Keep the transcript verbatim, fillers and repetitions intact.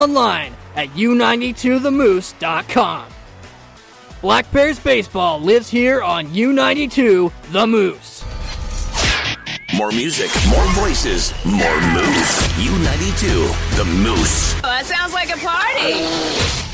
online at u ninety-two the moose dot com. Black Bears Baseball lives here on U ninety-two The Moose. More music, more voices, more moose. U ninety-two The Moose. Oh, that sounds like a party.